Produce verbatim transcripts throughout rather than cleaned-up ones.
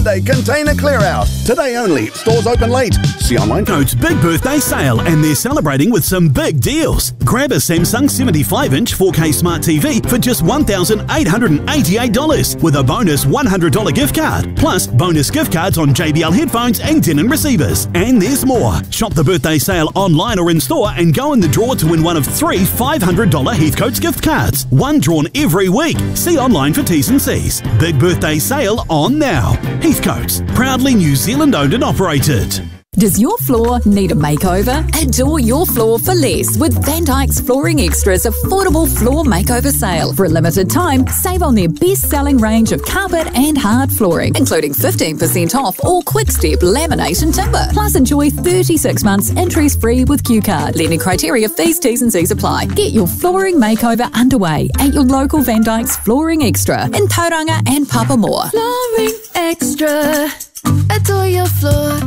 Monday container clear out. Today only. Stores open late. See online. Coats Big Birthday Sale, and they're celebrating with some big deals. Grab a Samsung seventy-five inch four K Smart T V for just one thousand eight hundred eighty-eight dollars with a bonus one hundred dollars gift card. Plus, bonus gift cards on J B L headphones and Denon receivers. And there's more. Shop the birthday sale online or in store and go in the draw to win one of three five hundred dollars Heathcote's gift cards. One drawn every week. See online for T's and C's. Big birthday sale on now. Heathcote's, proudly New Zealand owned and operated. Does your floor need a makeover? Adore your floor for less with Van Dyke's Flooring Extras affordable floor makeover sale. For a limited time, save on their best-selling range of carpet and hard flooring, including fifteen percent off all quick-step laminate and timber. Plus, enjoy thirty-six months interest-free with Q Card. Lending criteria, fees, T's and C's apply. Get your flooring makeover underway at your local Van Dyke's Flooring Extra in Tauranga and Papamoa. Flooring Extra. Adore your floor.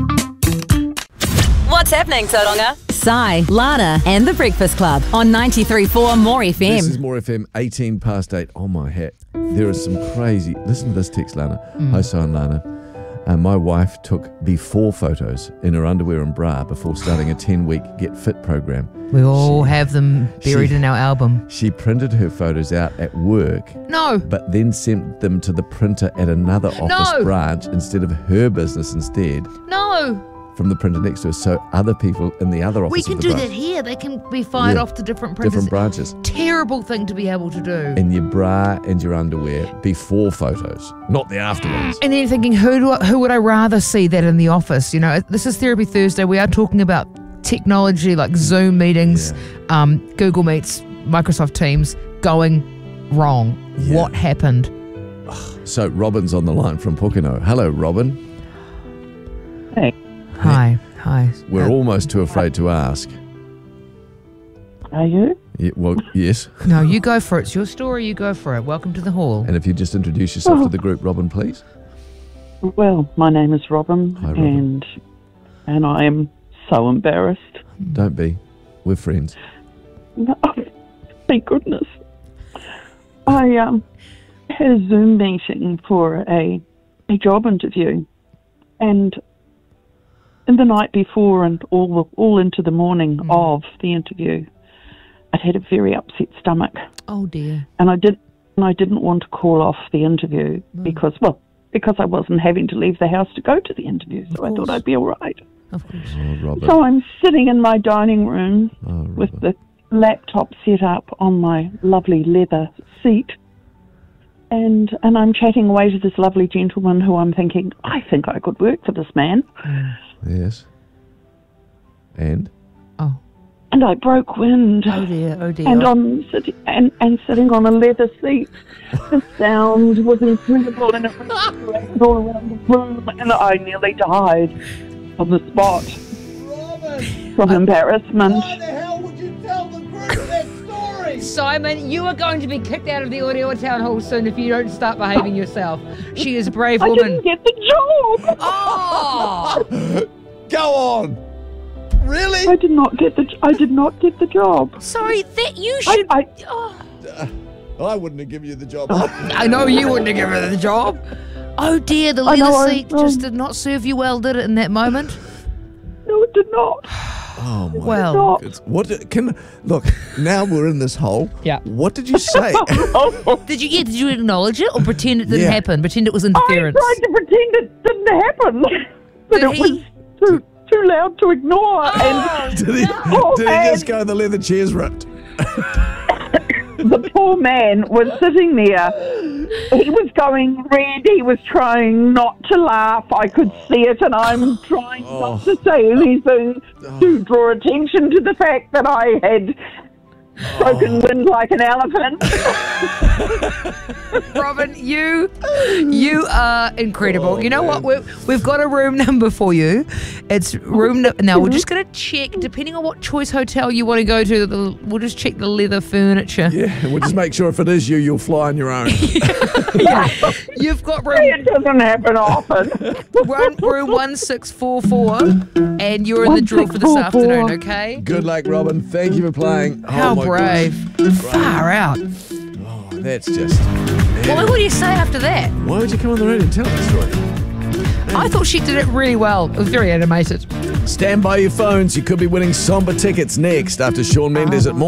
What's happening, Tauranga? Sai, Lana, and The Breakfast Club on ninety-three point four More F M. This is More F M, eighteen past eight. Oh, my hat. There is some crazy... Listen to this text, Lana. Mm. Hi, Sai and Lana. Uh, my wife took before photos in her underwear and bra before starting a ten-week Get Fit program. We all she, have them buried she, in our album. She printed her photos out at work. No. But then sent them to the printer at another office no. branch instead of her business instead. No. From the printer next to us, so other people in the other office. We can of the do branch, that here. They can be fired yeah, off to different printers. Different branches. Terrible thing to be able to do. In your bra and your underwear before photos, not the after ones. And then thinking, who do I, who would I rather see that in the office? You know, this is Therapy Thursday. We are talking about technology like Zoom meetings, yeah. um, Google Meets, Microsoft Teams going wrong. Yeah. What happened? So Robin's on the line from Pokeno. Hello, Robin. Hey. Hi, hi. We're uh, almost too afraid to ask. Are you? Yeah, well, yes. No, you go for it. It's your story. You go for it. Welcome to the hall. And if you just introduce yourself oh. to the group, Robin, please. Well, my name is Robin, Hi, Robin. and and I am so embarrassed. Don't be. We're friends. No, thank goodness. I um had a Zoom meeting for a a job interview, and. And the night before and all all into the morning mm. of the interview, I'd had a very upset stomach. Oh dear! And I did, and I didn't want to call off the interview mm. because, well, because I wasn't having to leave the house to go to the interview, so I thought I'd be all right. Of course. Oh, Robert. So I'm sitting in my dining room oh, with the laptop set up on my lovely leather seat. And and I'm chatting away to this lovely gentleman who I'm thinking, I think I could work for this man. Mm. Yes. And? Oh. And I broke wind. Oh dear, oh dear. And on sitting and, and sitting on a leather seat, the sound was incredible and it was all around the room, and I nearly died on the spot Robin, from embarrassment. Why the hell would you tell the group that story? Simon, you are going to be kicked out of the Audio Town Hall soon if you don't start behaving yourself. She is a brave woman. I didn't get the job. Oh! Go on. Really? I did not get the. I did not get the job. Sorry, that you should. I, I, oh. uh, I wouldn't have given you the job. I know you wouldn't have given her the job. Oh dear, the leather know, seat I, um, just did not serve you well, did it, in that moment? No, it did not. Oh my well, God. What can look, now we're in this hole. Yeah. What did you say? Did you yeah, did you acknowledge it or pretend it didn't yeah. happen? Pretend it was interference? I tried to pretend it didn't happen. But did it he? was too too loud to ignore. Oh, and did he, oh, did he just go the leather chairs ripped? The poor man was sitting there. He was going red. He was trying not to laugh. I could see it, and I'm trying oh. not to say anything oh. to draw attention to the fact that I had broken oh. wind like an elephant. Robin, you you are incredible. Oh, you know man. what? We've, we've got a room number for you. It's room no- now. We're just going to check, depending on what choice hotel you want to go to. The, we'll just check the leather furniture. Yeah, we'll just make sure if it is you, you'll fly on your own. Yeah. You've got room. It doesn't happen often. Room, room one six four four, and you're in the draw for this afternoon. Okay. Good luck, Robin. Thank you for playing. How oh, my brave! gosh. Far out. Oh, that's just. Well, what do you say after that? Why would you come on the radio and tell that story? I thought she did it really well. It was very animated. Stand by your phones. You could be winning somber tickets next after Shawn Mendes at more.